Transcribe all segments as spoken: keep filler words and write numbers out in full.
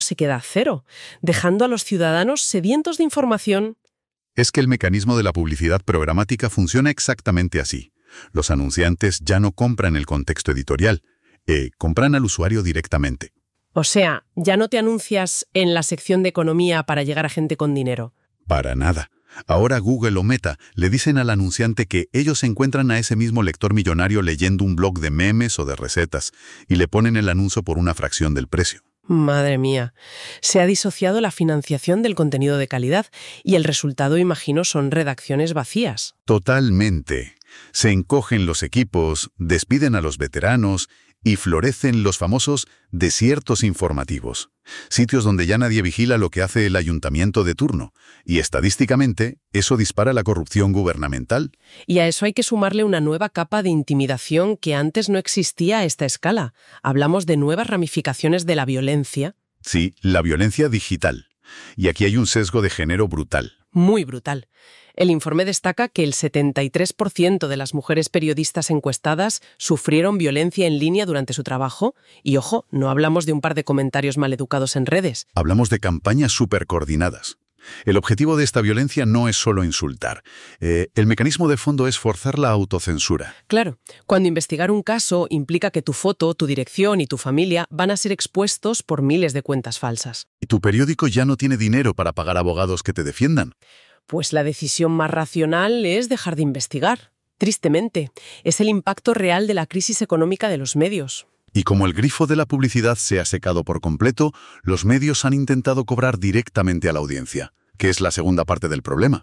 se queda a cero, dejando a los ciudadanos sedientos de información. Es que el mecanismo de la publicidad programática funciona exactamente así. Los anunciantes ya no compran el contexto editorial, eh, compran al usuario directamente. O sea, ya no te anuncias en la sección de economía para llegar a gente con dinero. Para nada. Ahora Google o Meta le dicen al anunciante que ellos encuentran a ese mismo lector millonario leyendo un blog de memes o de recetas y le ponen el anuncio por una fracción del precio. Madre mía, se ha disociado la financiación del contenido de calidad y el resultado, imagino, son redacciones vacías. Totalmente. Se encogen los equipos, despiden a los veteranos y florecen los famosos desiertos informativos, sitios donde ya nadie vigila lo que hace el ayuntamiento de turno, y estadísticamente eso dispara la corrupción gubernamental. Y a eso hay que sumarle una nueva capa de intimidación que antes no existía a esta escala. Hablamos de nuevas ramificaciones de la violencia. Sí, la violencia digital. Y aquí hay un sesgo de género brutal. Muy brutal. El informe destaca que el setenta y tres por ciento de las mujeres periodistas encuestadas sufrieron violencia en línea durante su trabajo y, ojo, no hablamos de un par de comentarios maleducados en redes. Hablamos de campañas supercoordinadas. El objetivo de esta violencia no es solo insultar. Eh, el mecanismo de fondo es forzar la autocensura. Claro, cuando investigar un caso implica que tu foto, tu dirección y tu familia van a ser expuestos por miles de cuentas falsas. ¿Y tu periódico ya no tiene dinero para pagar abogados que te defiendan? Pues la decisión más racional es dejar de investigar. Tristemente, es el impacto real de la crisis económica de los medios. Y como el grifo de la publicidad se ha secado por completo, los medios han intentado cobrar directamente a la audiencia, que es la segunda parte del problema.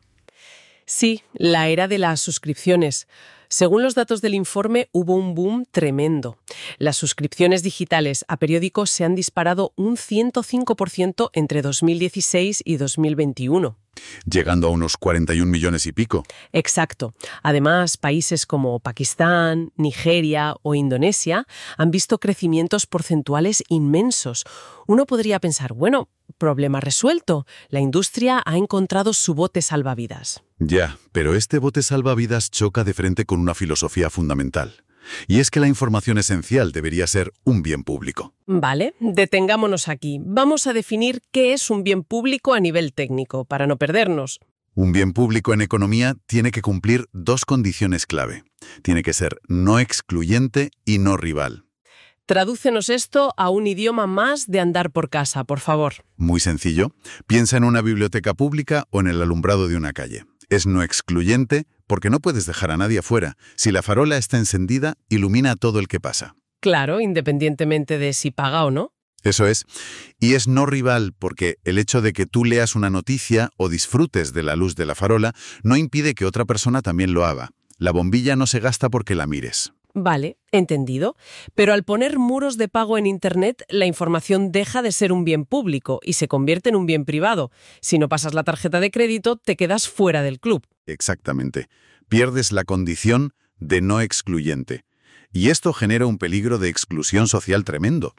Sí, la era de las suscripciones. Según los datos del informe, hubo un boom tremendo. Las suscripciones digitales a periódicos se han disparado un ciento cinco por ciento entre dos mil dieciséis y dos mil veintiuno. Llegando a unos cuarenta y un millones y pico. Exacto. Además, países como Pakistán, Nigeria o Indonesia han visto crecimientos porcentuales inmensos. Uno podría pensar, bueno, problema resuelto. La industria ha encontrado su bote salvavidas. Ya, pero este bote salvavidas choca de frente con una filosofía fundamental. Y es que la información esencial debería ser un bien público. Vale, detengámonos aquí. Vamos a definir qué es un bien público a nivel técnico, para no perdernos. Un bien público en economía tiene que cumplir dos condiciones clave. Tiene que ser no excluyente y no rival. Tradúcenos esto a un idioma más de andar por casa, por favor. Muy sencillo. Piensa en una biblioteca pública o en el alumbrado de una calle. Es no excluyente porque no puedes dejar a nadie afuera. Si la farola está encendida, ilumina a todo el que pasa. Claro, independientemente de si paga o no. Eso es. Y es no rival porque el hecho de que tú leas una noticia o disfrutes de la luz de la farola no impide que otra persona también lo haga. La bombilla no se gasta porque la mires. Vale, entendido. Pero al poner muros de pago en Internet, la información deja de ser un bien público y se convierte en un bien privado. Si no pasas la tarjeta de crédito, te quedas fuera del club. Exactamente. Pierdes la condición de no excluyente. Y esto genera un peligro de exclusión social tremendo.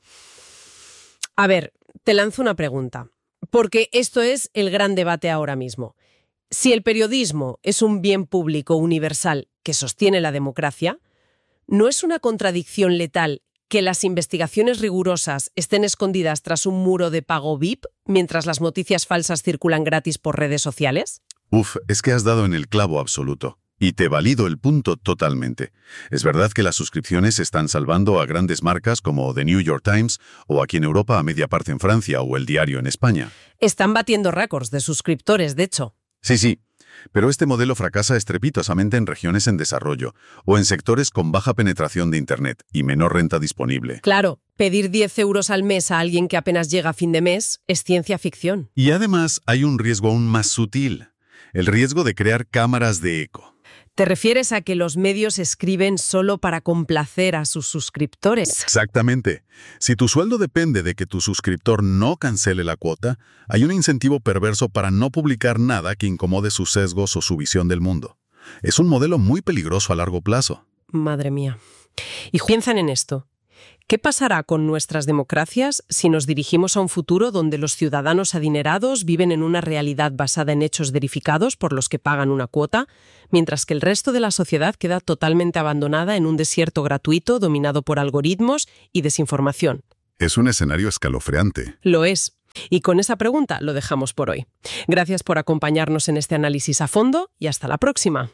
A ver, te lanzo una pregunta, porque esto es el gran debate ahora mismo. Si el periodismo es un bien público universal que sostiene la democracia, ¿no es una contradicción letal que las investigaciones rigurosas estén escondidas tras un muro de pago V I P mientras las noticias falsas circulan gratis por redes sociales? Uf, es que has dado en el clavo absoluto. Y te valido el punto totalmente. Es verdad que las suscripciones están salvando a grandes marcas como The New York Times o aquí en Europa a Mediapart en Francia o El Diario en España. Están batiendo récords de suscriptores, de hecho. Sí, sí. Pero este modelo fracasa estrepitosamente en regiones en desarrollo o en sectores con baja penetración de Internet y menor renta disponible. Claro, pedir diez euros al mes a alguien que apenas llega a fin de mes es ciencia ficción. Y además hay un riesgo aún más sutil, el riesgo de crear cámaras de eco. ¿Te refieres a que los medios escriben solo para complacer a sus suscriptores? Exactamente. Si tu sueldo depende de que tu suscriptor no cancele la cuota, hay un incentivo perverso para no publicar nada que incomode sus sesgos o su visión del mundo. Es un modelo muy peligroso a largo plazo. Madre mía. Y piensan en esto. ¿Qué pasará con nuestras democracias si nos dirigimos a un futuro donde los ciudadanos adinerados viven en una realidad basada en hechos verificados por los que pagan una cuota, mientras que el resto de la sociedad queda totalmente abandonada en un desierto gratuito dominado por algoritmos y desinformación? Es un escenario escalofriante. Lo es. Y con esa pregunta lo dejamos por hoy. Gracias por acompañarnos en este análisis a fondo y hasta la próxima.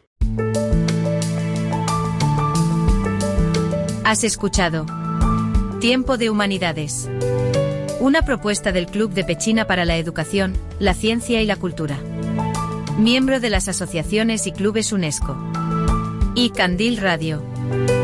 Has escuchado Tiempo de Humanidades, una propuesta del Club de Pechina para la Educación, la Ciencia y la Cultura. Miembro de las asociaciones y clubes UNESCO. Y Candil Radio.